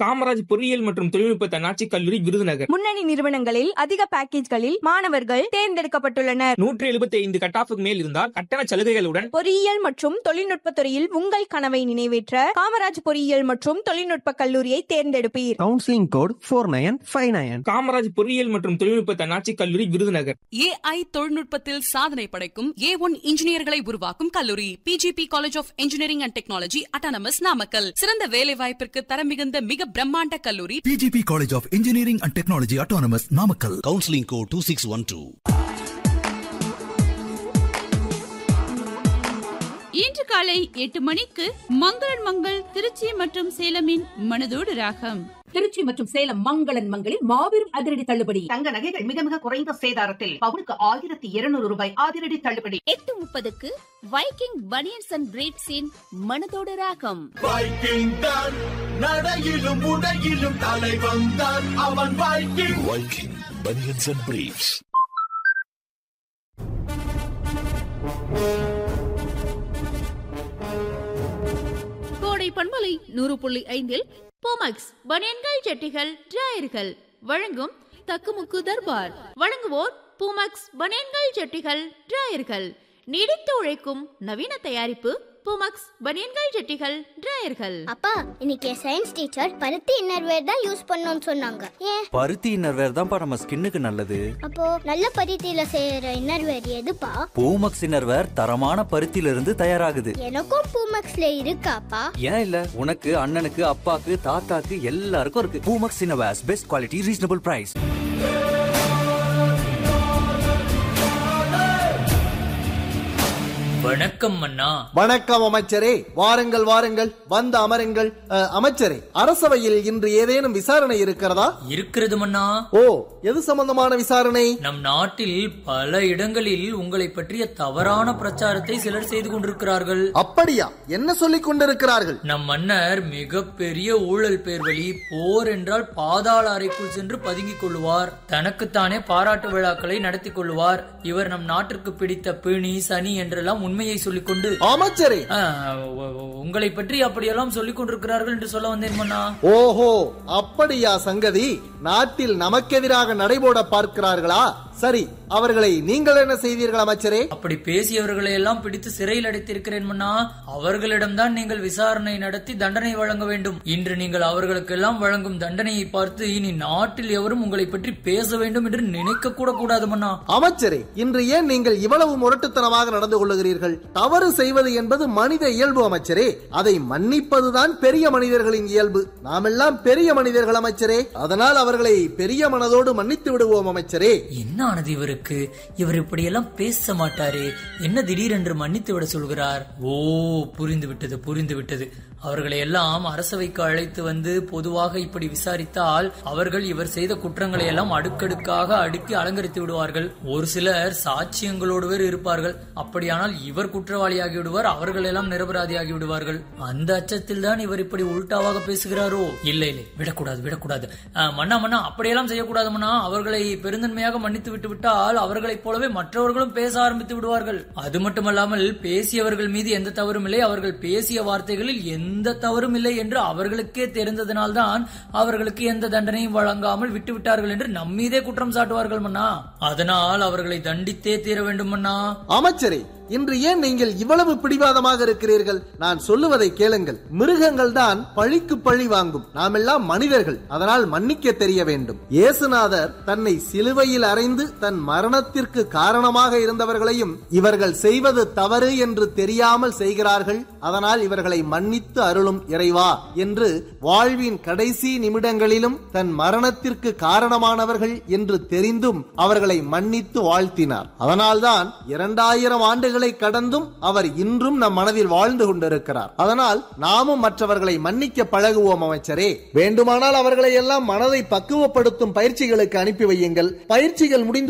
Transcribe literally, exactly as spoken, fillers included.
காமராஜ் பொறியியல் மற்றும் தொழில்நுட்ப தன்னாட்சி கல்லூரி விருதுநகர். முன்னணி நிறுவனங்களில் அதிக பேக்கேஜ்களில் மாணவர்கள் தேர்ந்தெடுக்கப்பட்டுள்ளனர். நூற்றி எழுபத்தி ஐந்து கட்டாஃபுக்கு மேல் இருந்தால் கட்டண சலுகைகளுடன் பொறியியல் மற்றும் தொழில்நுட்ப துறையில் உங்கள் கனவை நிறைவேற்ற காமராஜ் பொறியியல் மற்றும் தொழில்நுட்ப கல்லூரியை தேர்ந்தெடுப்பீர். Counselling code four nine five nine. Kamaraj பொறியியல் மற்றும் தொழில்நுட்ப தன்னாட்சி கல்லூரி விருதுநகர். ஏஐ தொழில்நுட்பத்தில் சாதனை படைக்கும் ஏ ஒன் இன்ஜினியர்களை உருவாக்கும் கல்லூரி PGP college of engineering and technology autonomous Namakkal. சிறந்த வேலை வாய்ப்பிற்கு தரம் மிகுந்த மிக பிரம்மாண்ட கல்லூரி PGP college of engineering and technology autonomous Namakkal. Counselling code two six one two. இன்று காலை எட்டு மணிக்கு மங்களன் மங்கள் திருச்சி மற்றும் சேலமின் மனதோடு ராகம். திருச்சி மற்றும் சேலம் மங்களன் மங்களில் மாபெரும் அதிரடி தள்ளுபடி. தங்க நகைகள் மிக மிக குறைந்த சேதாரத்தில் பவுனுக்கு ஆயிரத்தி இருநூறு ரூபாய் அதிரடி தள்ளுபடி. எட்டு முப்பதுக்கு வைக்கிங் பனியன்ஸ் அண்ட் பிரீட்ஸின் மனதோடு ராகம். வைக்கிங் தான் நடையிலும் உடையிலும் தலை வந்தான் அவன் Viking. Viking banians and breeds. கோடை பண்பலை நூறு புள்ளி ஐந்தில் போமக்ஸ் பனியன்கள் ஜட்டிகள் டிராயர்கள் வழங்கும் தக்குமுக்கு தர்பார். வழங்குவோர் பூமக்ஸ் பனியன்கள் ஜட்டிகள் டிராயர்கள். நீடித்து உழைக்கும் நவீன தயாரிப்பு பூமக்ஸ் பனியன்கள் ஜட்டிகள் டிராயர்கள். அப்பா, இன்னைக்கு சயின்ஸ் டீச்சர் பருத்தி இன்னர்வேர் தான் யூஸ் பண்ணணும்னு சொன்னாங்க. ஏன்? பருத்தி இன்னர்வேர் தான்ப்பா நம்ம ஸ்கின்னுக்கு நல்லது. அப்போ நல்ல பருத்தியில செய்யற இன்னர்வேர் எதுப்பா? பூமக்ஸ் இன்னர்வேர் தரமான பருத்தியில இருந்து தயாராகுது. எனக்கும் பூமக்ஸ்ல இருக்காப்பா? ஏன் இல்ல, உனக்கு அண்ணனுக்கு அப்பாக்கு தாத்தாக்கு எல்லாருக்கும் இருக்கு. Poomex innerwears best quality reasonable price. வணக்கம் அண்ணா. வணக்கம் அமைச்சரே. வாருங்கள் வாருங்கள், வந்து அமருங்கள். அமைச்சரே, அரசவையில் இன்று ஏதேனும் விசாரணை இருக்கிறதா? இருக்கிறது மன்னா. ஓ, எது சம்பந்தமான விசாரணை? நம் நாட்டில் பல இடங்களில் உங்களை பற்றிய தவறான பிரச்சாரத்தை சிலர் செய்து கொண்டிருக்கிறார்கள். அப்படியா? என்ன சொல்லிக் கொண்டிருக்கிறார்கள்? நம் மன்னர் மிக பெரிய ஊழல் பேர்வழி, போர் என்றால் பாதாள அறைக்குள் சென்று பதுங்கிக் கொள்ளுவார், தனக்குத்தானே பாராட்டு விழாக்களை நடத்தி கொள்ளுவார். இவர் நம் நாட்டிற்கு பிடித்த பிணி சனி என்றெல்லாம் உண்மையை சொல்லிக் கொண்டு அமைச்சரே உங்களை பற்றி அப்படியெல்லாம் சொல்லிக் கொண்டிருக்கிறார்கள் என்று சொல்ல வந்தேன் மன்னா. ஓஹோ, அப்படியா சங்கதி? நாட்டில் நமக்கெதிராக நடைபோட பார்க்கிறார்களா? சரி, அவர்களை நீங்கள் என்ன செய்தீர்கள் அமைச்சரே? அப்படி பேசியவர்களை எல்லாம் பிடித்து சிறையில் அடைத்திருக்கிறேன் மன்னா. அவர்களிடம்தான் நீங்கள் விசாரணை நடத்தி தண்டனை வழங்க வேண்டும். இன்று நீங்கள் அவர்களுக்கெல்லாம் வழங்கும் தண்டனையை பார்த்து இனி நாட்டில் எவரும் உங்களை பற்றி பேச வேண்டும் என்று நினைக்க கூட கூடாது மன்னா. அமைச்சரே, இன்று ஏன் நீங்கள் இவ்வளவு முரட்டுத்தனமாக நடந்து கொள்ளுகிறீர்கள்? தவறு செய்வது என்பது மனித இயல்பு அமைச்சரே. அதை மன்னிப்பதுதான் பெரிய மனிதர்களின் இயல்பு. நாமெல்லாம் பெரிய மனிதர்கள் அமைச்சரே. அதனால் அவர்களை பெரிய மனதோடு மன்னித்து விடுவோம் அமைச்சரே. என்ன ஆனது இவருக்கு? இவர் இப்படியெல்லாம் பேச மாட்டாரே, என்ன திடீரென்று மன்னித்து விட சொல்கிறார்? ஓ, புரிந்து விட்டது புரிந்து விட்டது. அவர்களை எல்லாம் அரசவைக்கு அழைத்து வந்து பொதுவாக இப்படி விசாரித்தால் அவர்கள் இவர் செய்த குற்றங்களை எல்லாம் அடுக்கடுக்காக அடுக்கி அலங்கரித்து விடுவார்கள். ஒரு சிலர் சாட்சியங்களோடு வேறு இருப்பார்கள். அப்படியானால் இவர் குற்றவாளியாகி விடுவார், அவர்கள் எல்லாம் நிரபராதியாகி விடுவார்கள். அந்த அச்சத்தில் தான் இவர் இப்படி உள்டாவாக பேசுகிறாரோ? இல்லை இல்லை, விடக்கூடாது விடக்கூடாது மன்னா மன்னா, அப்படியெல்லாம் செய்யக்கூடாது மன்னா. அவர்களை பெருந்தன்மையாக மன்னித்து விட்டு விட்டால் அவர்களைப் போலவே மற்றவர்களும் பேச ஆரம்பித்து விடுவார்கள். அது மட்டுமல்லாமல் பேசியவர்கள் மீது எந்த தவறும் இல்லை, அவர்கள் பேசிய வார்த்தைகளில் எந்த தவறும் இல்லை என்று அவர்களுக்கே தெரிந்ததனால்தான் அவர்களுக்கு எந்த தண்டனையும் வழங்காமல் விட்டு விட்டார்கள் என்று நம்மீதே குற்றம் சாட்டுவார்கள் மன்னா. அதனால் அவர்களை தண்டித்தே தீர வேண்டும் மன்னா. அமைச்சரே, இன்று ஏன் நீங்கள் இவ்வளவு பிடிவாதமாக இருக்கிறீர்கள்? நான் சொல்லுவதை கேளுங்கள். மிருகங்கள் தான் பழிக்கு பழி வாங்கும், நாம் எல்லாம் மனிதர்கள், அதனால் மன்னிக்க தெரிய வேண்டும். இயேசுநாதர் தன்னை சிலுவையில் அறைந்து தன் மரணத்திற்கு காரணமாக இருந்தவர்களையும் இவர்கள் செய்வது தவறு என்று தெரியாமல் செய்கிறார்கள், அதனால் இவர்களை மன்னித்து அருளும் இறைவா என்று வாழ்வின் கடைசி நிமிடங்களிலும் தன் மரணத்திற்கு காரணமானவர்கள் என்று தெரிந்தும் அவர்களை மன்னித்து வாழ்த்தினார். அதனால்தான் இரண்டாயிரம் ஆண்டுகள் கடந்தும் அவர் இன்றும் நம் மனதில் வாழ்ந்து கொண்டிருக்கிறார். அதனால் நாமும் மற்றவர்களை மன்னிக்க பழகுவோம் அமைச்சரே. வேண்டுமானால் அவர்களை எல்லாம் மனதை பக்குவப்படுத்தும் பயிற்சிகளுக்கு அனுப்பி வையுங்கள். பயிற்சிகள் முடிந்து